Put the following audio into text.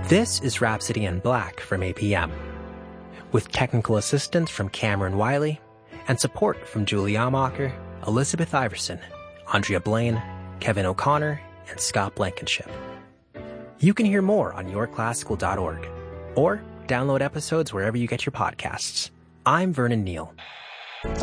This is Rhapsody in Black from APM, with technical assistance from Cameron Wiley and support from Julie Amacher, Elizabeth Iverson, Andrea Blaine, Kevin O'Connor, and Scott Blankenship. You can hear more on yourclassical.org or download episodes wherever you get your podcasts. I'm Vernon Neal.